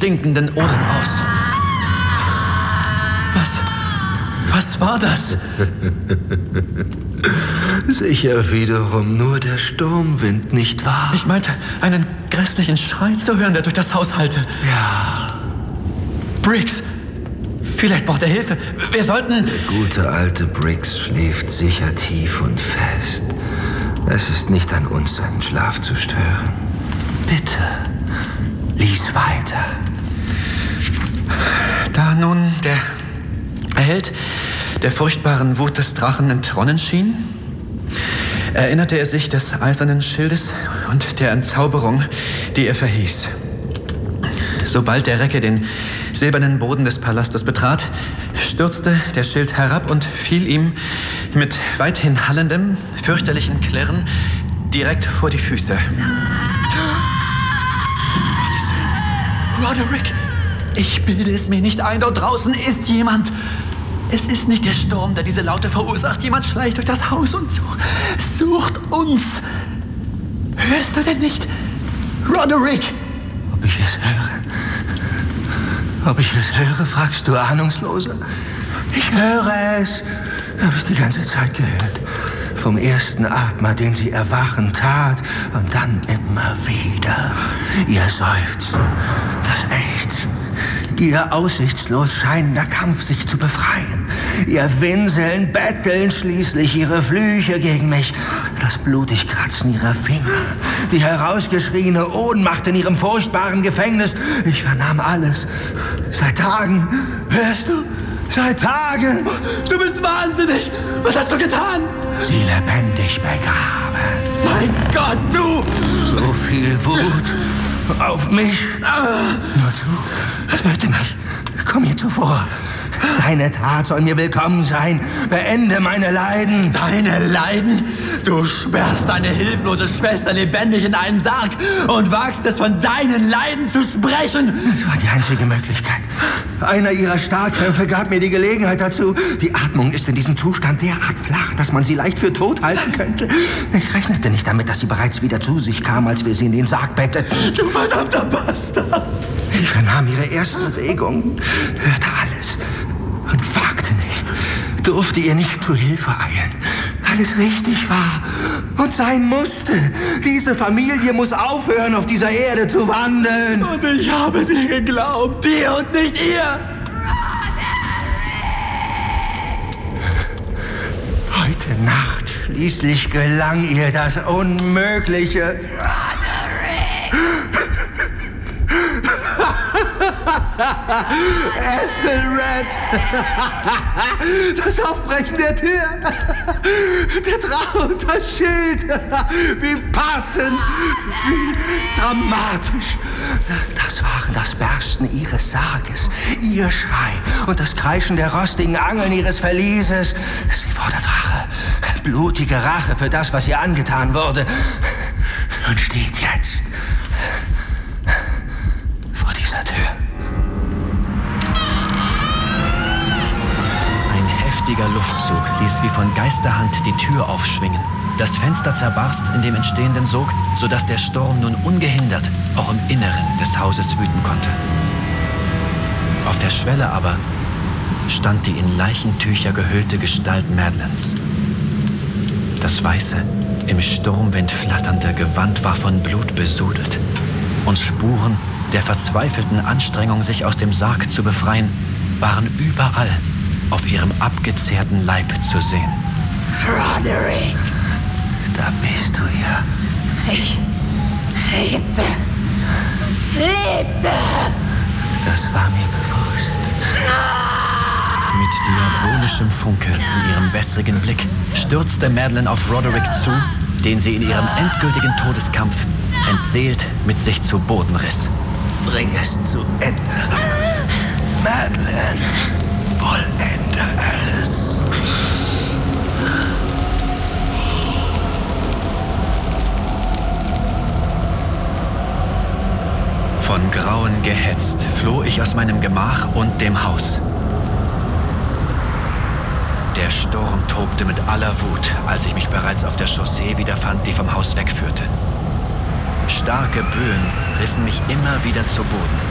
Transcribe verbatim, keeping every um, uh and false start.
stinkenden Odem aus. Was? Was war das? Sicher wiederum nur der Sturmwind, nicht wahr? Ich meinte, einen grässlichen Schrei zu hören, der durch das Haus hallte. Ja. Briggs, vielleicht braucht er Hilfe. Wir sollten... Der gute alte Briggs schläft sicher tief und fest. Es ist nicht an uns, seinen Schlaf zu stören. Bitte, lies weiter. Da nun der Held der furchtbaren Wut des Drachen entronnen schien, erinnerte er sich des eisernen Schildes und der Entzauberung, die er verhieß. Sobald der Recke den silbernen Boden des Palastes betrat, stürzte der Schild herab und fiel ihm mit weithin hallendem, fürchterlichen Klirren direkt vor die Füße. Um Gottes Willen! Roderick! Ich bilde es mir nicht ein, dort draußen ist jemand! Es ist nicht der Sturm, der diese Laute verursacht. Jemand schleicht durch das Haus und such, sucht uns. Hörst du denn nicht? Roderick! Ob ich es höre? Ob ich es höre, fragst du Ahnungsloser. Ich höre es. Habe ich die ganze Zeit gehört. Vom ersten Atmer, den sie erwachen tat, und dann immer wieder. Ihr Seufzen, das Ächzen. Ihr aussichtslos scheinender Kampf, sich zu befreien. Ihr Winseln, Betteln, schließlich ihre Flüche gegen mich. Das blutig Kratzen ihrer Finger. Die herausgeschrieene Ohnmacht in ihrem furchtbaren Gefängnis. Ich vernahm alles. Seit Tagen. Hörst du? Seit Tagen. Du bist wahnsinnig. Was hast du getan? Sie lebendig begraben. Mein Gott, du! So viel Wut auf mich. Nur zu. Töte mich. Komm mir zuvor. Deine Tat soll mir willkommen sein. Beende meine Leiden. Deine Leiden? Du sperrst deine hilflose Schwester lebendig in einen Sarg und wagst es, von deinen Leiden zu sprechen. Das war die einzige Möglichkeit. Einer ihrer Starrkrämpfe gab mir die Gelegenheit dazu. Die Atmung ist in diesem Zustand derart flach, dass man sie leicht für tot halten könnte. Ich rechnete nicht damit, dass sie bereits wieder zu sich kam, als wir sie in den Sarg betteten. Du verdammter Bastard! Ich vernahm ihre ersten Regungen, hörte alles und wagte nicht, durfte ihr nicht zu Hilfe eilen. Alles richtig war und sein musste. Diese Familie muss aufhören, auf dieser Erde zu wandeln. Und ich habe dir geglaubt, dir und nicht ihr. Heute Nacht schließlich gelang ihr das Unmögliche. Ethelred! Das Aufbrechen der Tür! Der Drache und das Schild! Wie passend! Wie dramatisch! Das waren das Bersten ihres Sarges, ihr Schrei und das Kreischen der rostigen Angeln ihres Verlieses. Sie war der Drache. Blutige Rache für das, was ihr angetan wurde. Und steht jetzt vor dieser Tür. Ein Luftzug ließ wie von Geisterhand die Tür aufschwingen. Das Fenster zerbarst in dem entstehenden Sog, sodass der Sturm nun ungehindert auch im Inneren des Hauses wüten konnte. Auf der Schwelle aber stand die in Leichentücher gehüllte Gestalt Madelyns. Das weiße, im Sturmwind flatternde Gewand war von Blut besudelt und Spuren der verzweifelten Anstrengung, sich aus dem Sarg zu befreien, waren überall auf ihrem abgezehrten Leib zu sehen. Roderick, da bist du ja. Ich lebte. Lebte. Das war mir bewusst. Mit diabolischem Funkeln in ihrem wässrigen Blick stürzte Madeleine auf Roderick zu, den sie in ihrem endgültigen Todeskampf entseelt mit sich zu Boden riss. Bring es zu Ende. Madeleine. Vollende es. Von Grauen gehetzt floh ich aus meinem Gemach und dem Haus. Der Sturm tobte mit aller Wut, als ich mich bereits auf der Chaussee wiederfand, die vom Haus wegführte. Starke Böen rissen mich immer wieder zu Boden.